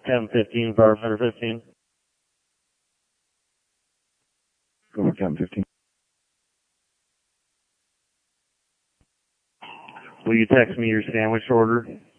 1015, Barber 15. Go with 1015. Will you text me your sandwich order?